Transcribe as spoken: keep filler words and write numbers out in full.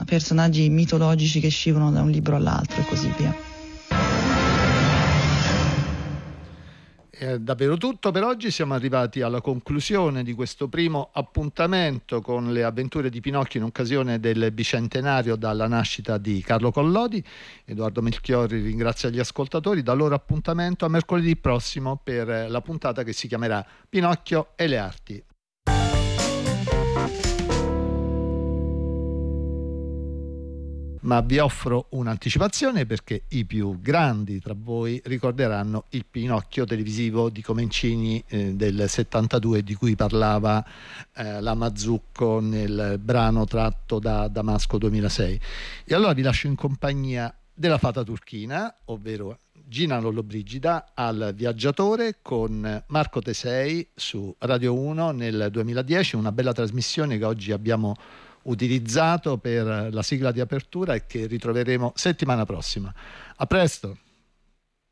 personaggi mitologici che scivolano da un libro all'altro e così via. È davvero tutto per oggi, siamo arrivati alla conclusione di questo primo appuntamento con le avventure di Pinocchio in occasione del bicentenario dalla nascita di Carlo Collodi. Edoardo Melchiorri ringrazia gli ascoltatori, dà loro appuntamento a mercoledì prossimo per la puntata che si chiamerà Pinocchio e le arti. Ma vi offro un'anticipazione perché i più grandi tra voi ricorderanno il Pinocchio televisivo di Comencini eh, del settantadue, di cui parlava eh, la Mazzucco nel brano tratto da Damasco duemilasei. E allora vi lascio in compagnia della fata turchina, ovvero Gina Lollobrigida al Viaggiatore con Marco Tesei su Radio uno nel duemiladieci, una bella trasmissione che oggi abbiamo utilizzato per la sigla di apertura e che ritroveremo settimana prossima. A presto!